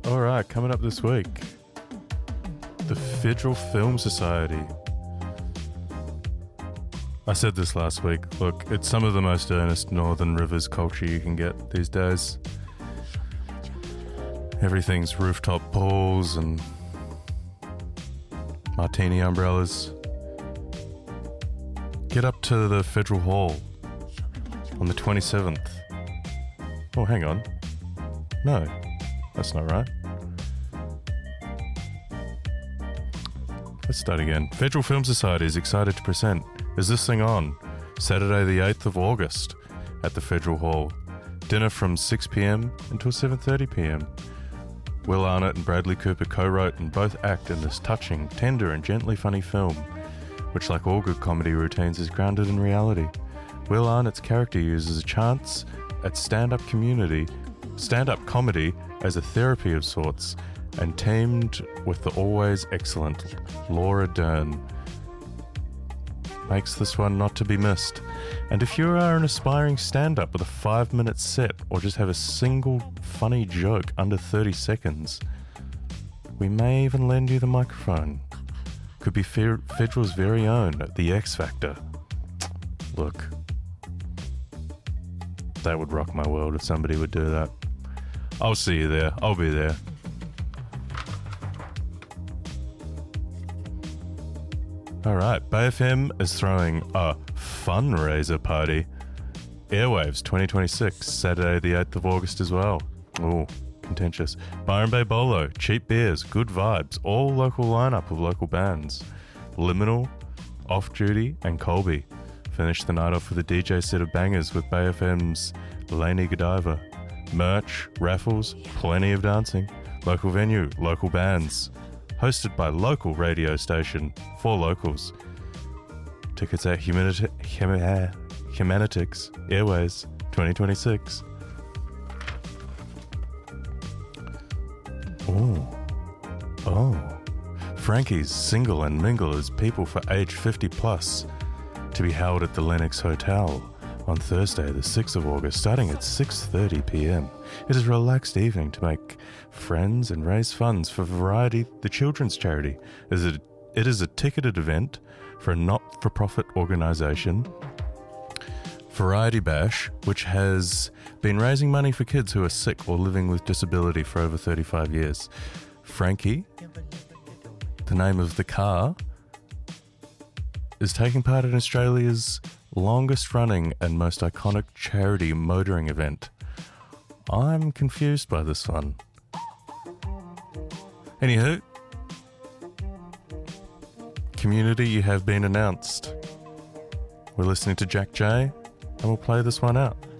Alright, coming up this week, the Federal Film Society. I said this last week, look, it's some of the most earnest Northern Rivers culture you can get these days. Everything's rooftop pools and martini umbrellas. Get up to the Federal Hall on the 27th. Oh, hang on. No, that's not right. Let's start again. Federal Film Society is excited to present Is This Thing On? Saturday the 8th of August at the Federal Hall. Dinner from 6 p.m. until 7:30 p.m. Will Arnott and Bradley Cooper co-wrote and both act in this touching, tender and gently funny film, which like all good comedy routines is grounded in reality. Will Arnott's character uses a chance at stand-up comedy as a therapy of sorts, and teamed with the always excellent Laura Dern. Makes this one not to be missed. And if you are an aspiring stand-up with a 5-minute set, or just have a single funny joke under 30 seconds, we may even lend you the microphone. Could be Federal's very own, The X Factor. Look, that would rock my world if somebody would do that. I'll see you there. I'll be there. Alright, Bay FM is throwing a fundraiser party. Airwaves 2026, Saturday the 8th of August as well. Ooh, contentious. Byron Bay Bolo, cheap beers, good vibes, all local lineup of local bands. Liminal, Off Duty and Colby. Finish the night off with a DJ set of bangers with Bay FM's Lainey Godiva. Merch, raffles, plenty of dancing. Local venue, local bands. Hosted by local radio station for locals. Tickets at Humanitics Airways 2026. Oh. Frankie's Single and Mingle is people for age 50 plus, to be held at the Lennox Hotel on Thursday the 6th of August, starting at 6:30 p.m. It is a relaxed evening to make friends and raise funds for Variety, the children's charity. It is a ticketed event for a not-for-profit organisation, Variety Bash, which has been raising money for kids who are sick or living with disability for over 35 years. Frankie, the name of the car, is taking part in Australia's longest running and most iconic charity motoring event. I'm confused by this one. Anywho, community, you have been announced. We're listening to Jack J, and we'll play this one out.